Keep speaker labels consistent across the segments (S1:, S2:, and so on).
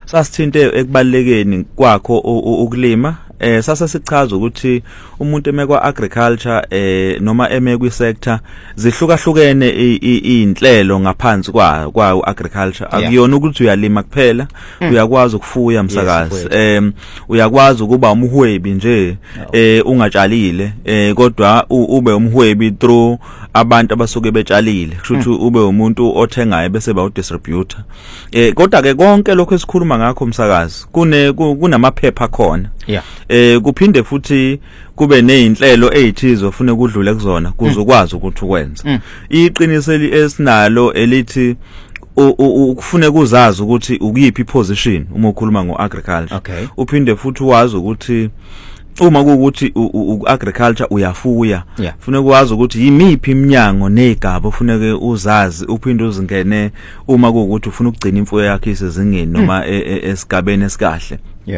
S1: sasithinte ekubalekeni kwakho ukulima. Sasa sichaza ukuthi umuntu emekwa agriculture noma emekwi sector zihlukahlukene inhlelo ngaphansi kwa agriculture akuyona ukuthi uyalima kuphela uyakwazi ukufuya umsakazi uyakwazi ukuba umhwebi nje ungatshalile kodwa ube umhwebi through abantu abasuke betshalile kusho ube umuntu othengayo bese ba udistributor kodwa ke konke lokho esikhuluma ngakho umsakazi kunamaphepha khona kuphinde futhi kube nezinhlelo ezithizo ofuna ukudlula kuzona kuze ukwazi ukuthi ukwenza iqiniso esinalo elithi ukufune kuzazi ukuthi ukuyiphi position uma ukhuluma ngoagriculture uphinde futhi wazi ukuthi uma kuukuthi uagriculture uyafuya ufuna ukwazi ukuthi yimiphi iminyango nezigaba ufuneke uzazi uphinde uzingene uma kuukuthi ufuna ukugcina imfuyo yakhe isezingeni noma esigabeni esikahle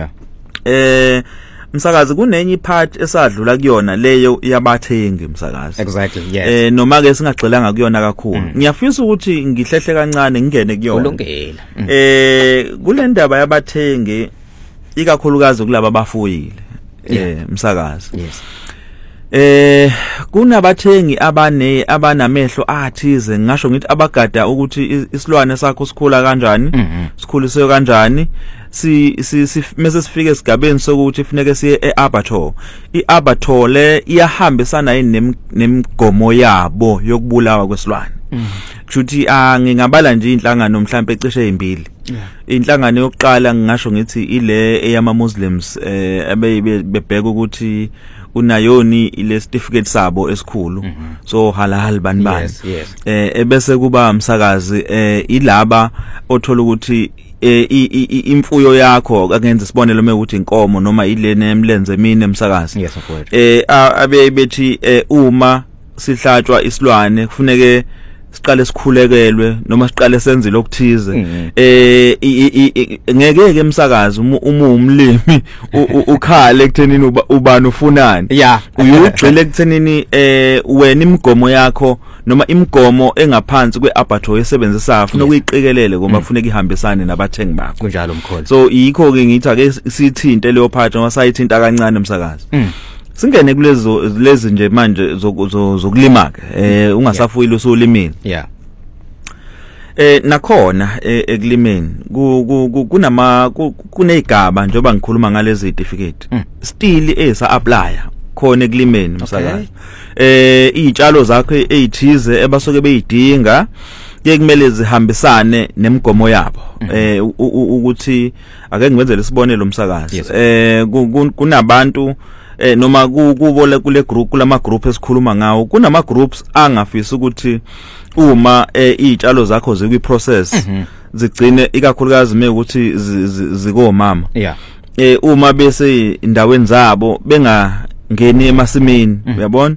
S1: msakazi kunenye ipart esadlula kuyona leyo yabathengi msakazi
S2: exactly yes
S1: noma ke singagxilanga kuyona kakhulu ngiyafisa ukuthi ngihlehle kancane ngingene kuyona
S2: ulungela
S1: kule ndaba yabathengi ikakhulukazi kulabo abafuyile msakazi
S2: yes
S1: kunabathengi abanamehlo athize ngisho ngithi abagada ukuthi isilwane sakho sikhula kanjani sikhuliswe kanjani mase sifike esigabeni sokuthi kufanele siye eabattoir iabattoir le iyahambisana nemigomo yabo yokubulawa kwesilwane futhi ngingabala nje inhlangano mhlambe ecishe ezimbili inhlangano yokuqala ngisho ngithi ile eyama Muslims bebheka ukuthi unayoni ile certificate sabo esikhulu so halal banibani ebese kuba umsakazi ilaba othola ukuthi imfuyo yakho akenze sibonelo mekuthi inkomo noma ilene emlenze mine emsakazi
S2: yes of course
S1: abebethi uma sihlatshwa isilwane kufuneke siqale sikhulekelwe noma siqale senze lokuthize ngeke ke umsakazi uma umlimi ukhale ekuthenini ubani ufunani uyugxile ekuthenini wena imigomo yakho noma imigomo engaphansi kweabattoir esebenzisa ufuna ukuyiqikelele ngoba kufuneka ihambisane nabathengi bakho
S2: kunjalo mkholi
S1: so yikho ke ngithi ake sithinte leyo part noma sayithinta kancane umsakazi singene kulezo lezi nje manje zokulima ke ungasafuyile usulimini nakhona ekulimeni kunezigaba njengoba ngikhuluma ngalezi certificate still esa apply khona ekulimeni msakazi izitshalo zakho ezithize ebasoke beyidinga kumele zihambisane nemigomo yabo ukuthi ake ngivenzele isibonelo umsakazi kunabantu noma kubo kule group kulama group esikhuluma ngawo kunama groups angafisa ukuthi uma izitshalo zakho zikwi process zigcine ikakhulukazi mekuthi zikomama uma bese indaweni zabo ngeni emasimini uyabona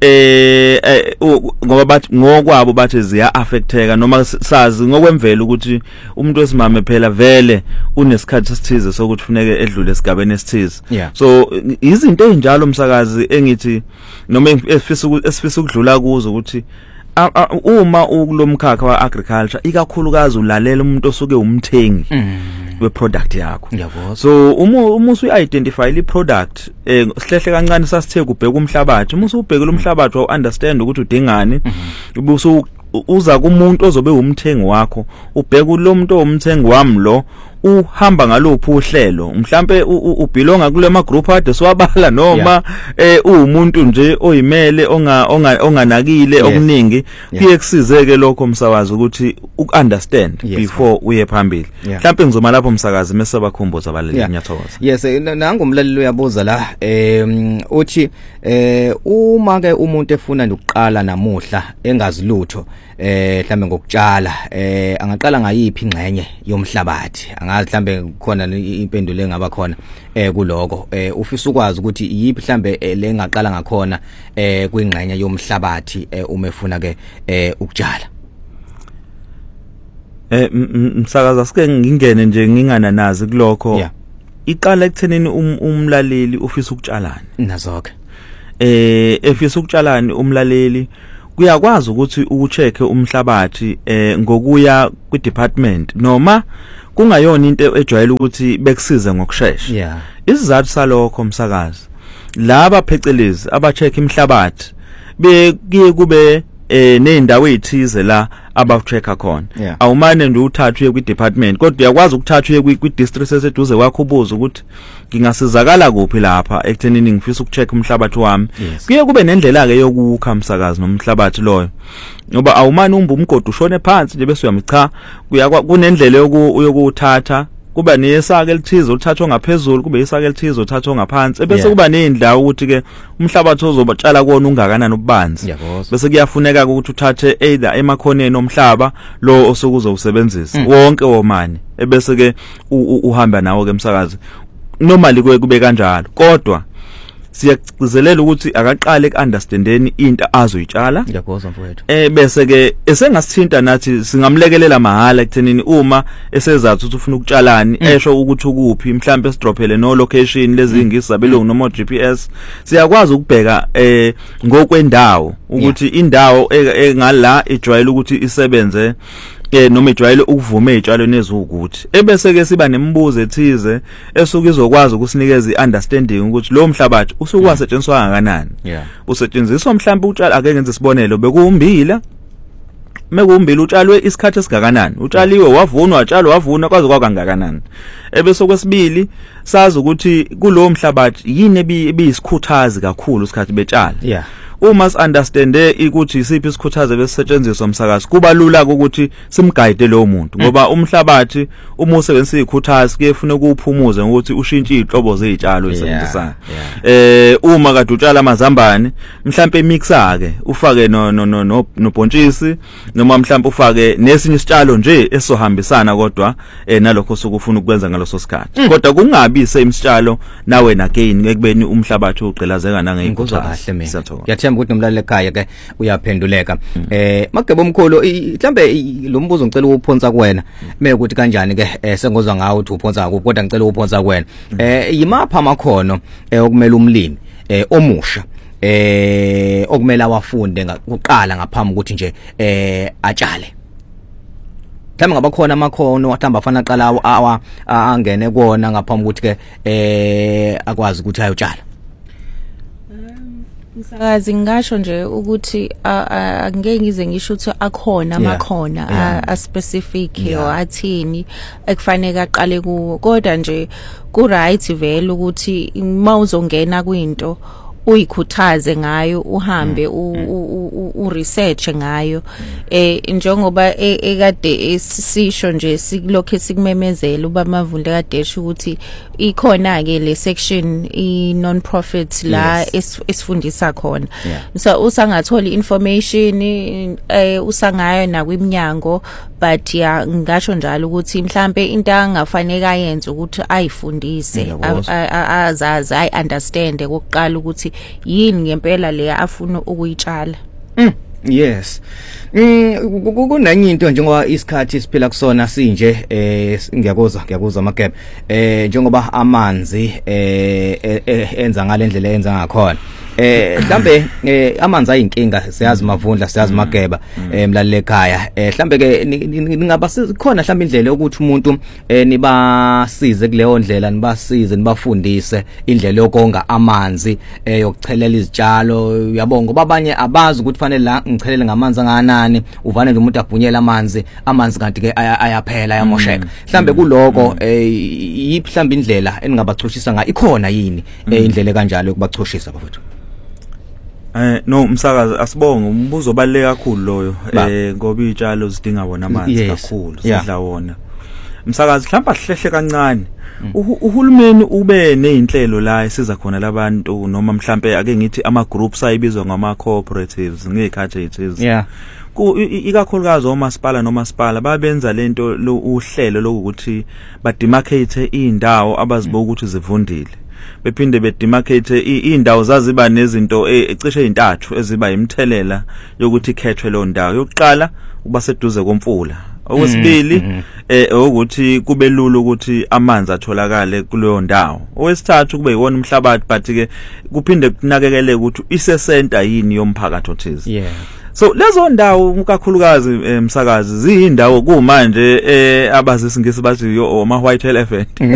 S1: ngoba bathi ngokwabo bathi ziya affecteka noma sazi ngokwemvelo ukuthi umuntu wesimame phela vele unesikhathi esithize sokuthi kufuneke edlule esigabeni esithize so izinto ezinjalo umsakazi engithi noma esifisa ukudlula kuzo ukuthi uma kulomkhakha wa agriculture ikakhulukazi ulalela umuntu osuke umthengi weproduct yakho so uma usu-identify iproduct sihlele kancane sasithe kubheka umhlabathi uma usubhekela umhlabathi wa understand ukuthi udingani ubuso uza kumuntu ozobe umthengi wakho ubheka lo muntu omthengi wami lo uhamba ngalophu uhlelo mhlambe ubelonga kule ma group ade swabala noma umuntu nje oyimele onganakile okuningi kuye kusizeke lokho umsakazi ukuthi ukunderstand before uye phambili mhlambe ngizoma lapho umsakazi mase bakhumbuza abaleli nyathoza
S2: yes nangu umlaleli uyabuza la uthi uma ke umuntu efuna ukuqala namuhla engazi lutho mhlambe ngokutshala angaqala ngayiphi ingxenye yomhlabathi angazi mhlambe khona impendulo engaba khona kuloko ufisa ukwazi ukuthi yipi mhlambe lengaqala ngakhona kwingxenye yomhlabathi uma efuna ke ukutshala
S1: msakaza sike ngingene nje ngingana nazi kuloko iqala ekuthenini umlaleli ufisa ukutshalana
S2: nazokho
S1: efisa ukutshalana umlaleli kuyakwazi ukuthi ucheck umhlabathi ngokuya ku department noma kungayona into ejwayele ukuthi bekusize ngokusheshsha. Isizathu salokho umsakazi laba phecelezi abacheck imhlabathi bekuye kube neindawo ezithize la abachecka khona awumane nje uthatha uye ku department kodwa uyakwazi ukuthatha uye ku district eseduze kwakho ubuza ukuthi ngingasizakala kuphi lapha ekuthenini ngifisa ukucheck umhlabathi wami. Kuye kube nendlela ke yokukha umsakazi nomhlabathi loyo ngoba awumane umgodi ushone phansi nje bese uyamcha kunendlela yokuthatha kuba nesaka elithize uthathwa ngaphezulu kube isaka elithize uthathwa ngaphansi bese kuba nezindawo ukuthi ke umhlabathi ozobatshala kuona ungakanani ububanzi bese kuyafuneka ukuthi uthathe either emakhoneni omhlaba lo osokuzo usebenzisa wonke womani ebese ke uhamba nawo ke umsakazi normally kube kanjalo kodwa siyagcizelela ukuthi akaqale ku-understandeni into azoyitshala.
S2: Ngiyakuzwa mfowethu.
S1: Bese ke esengasithinta nathi singamlekelela mahala ekuthenini uma esezathi ukuthi ufuna ukutshalani esho ukuthi ukuphi mhlambe sidrophele no location lezi ngisabelungu noma GPS siyakwazi ukubheka ngokwendawo ukuthi indawo engala ejwayele ukuthi isebenze noma ejwayele ukuvuma izitshalo nezukuthi ebese ke siba nemibuzo ethize esuke izokwazi ukusinikeza iunderstanding ukuthi lo mhlabathi usukwasetshenziswa kangakanani. Usetshenziswa mhlawumbe utshala ake ngenze isibonelo bekuumbila mekuumbila utshalwe isikhathi esingakanani utshaliwe wavunwa watshalwa wavuna kwaze kwakangakanani ebese kwesibili sazi ukuthi kulo mhlabathi yini ebiyisikhuthazi kakhulu isikhathi betshala. Uma si-understande ukuthi isiphi isikhuthazo besisetshenziswa umsakazi kuba lula ukuthi simguide lo muntu ngoba umhlabathi uma usebenzisa izikhuthazi kuyefuna ukuphumuza ukuthi ushintshe izihlobo zezitshalo ezisebenzisana. Uma kade utshala amazambane mhlambe mixa ke ufake no bhontshisi noma mhlambe ufake nesinye isitshalo nje esohambisana kodwa nalokho sokufuna ukwenza ngaloso sikhathi kodwa kungabi same isitshalo nawe na gain ekubeni umhlabathi ugqilazeka nangezikhuthazi.
S2: Ngiyethemba ukuthi nomlaleli ekhaya ke uyaphenduleka. Magebe omkhulu mhlambe lo mbuzo ngicela ukuphonsa kuwena mekuthi kanjani ke sengozwa ngawo ukuthi uphonsa kuphi kodwa ngicela ukuphonsa kuwena. Yimapha amakhono okumele umlimi omusha okumele awafunde ngokuqala ngaphambi ukuthi nje atshale. Mhlawumbe ngabakhona amakhono athamba afana aqala angene kuona ngaphambi ukuthi ke akwazi ukuthi ayotshala.
S3: Msakazi ngisho nje ukuthi angeke ngize ngisho ukuthi akhona amakhona a specific or athini ekufanele aqale kuwo kodwa nje ku right vele ukuthi mawuzongena kwinto uyikhuthaze ngayo uhambe u-research ngayo njengoba ekade esisho nje silokho sikumemezela ubamavunde kade esho ukuthi ikhona ke le section I non profit la esifundisa khona so usangathola information usangayo nakwiminyango but ngisho njalo ukuthi mhlambe into angafanele ayenze ukuthi ayifundise azazi I understand kokuqala ukuthi yini ngempela leya afuna ukuyitshala.
S2: Yes. Kunenye into njengoba isikhathi siphila kusona sinje ngiyakuzwa Magebe njengoba amanzi enza ngalendlela enza ngakhona mhlambe amanzi ayinkinga siyazi Mavundla siyazi Mageba emlaleli ekhaya mhlambe ke ningaba khona mhlambe indlela ukuthi umuntu nibasize kuleyo ndlela nibasize nibafundise indlela yokonga amanzi yokuchelela izitshalo yabonga ngoba abanye abazi ukuthi fanele la ngichelele ngamanzi anganani uvane lo muntu abhunyela amanzi kanti ke ayaphela ayamosheka mhlambe kuloko yiphi mhlambe indlela eningabachushisa nga ikhona yini indlela kanjalo yokubachushisa bafethu.
S1: No msakazi asibonge umbuzo obaleke kakhulu loyo ngoba izitshalo zidinga wona amanzi kakhulu sidla wona msakazi mhlawumbe ahlehle kancane uhulumeni ube nezinhlelo la esiza khona labantu noma mhlambe ake ngithi ama groups ayibizwa ngama cooperatives ngekhathi ethize ikakhulukazi omasipala nomasipala babenza lento uhlelo lokuthi bademarcate indawo abaziboka ukuthi zivundile bephinde bedemarcate indawo zaziba nezinto ecishe ezintathu eziba imthelela yokuthi ikhethwe lo ndawo yokuqala uba seduze komfula okwesibili ukuthi kube lula ukuthi amanzi atholakale kuleyo ndawo owesithathu kube yiwona umhlabathi but ke kuphinde kunakekele ukuthi ise center yini yomphakathi othize So lezo ndawo kakhulukazi emsakazi ziyindawo kumanje abazisingisi bathi yo ama white elephant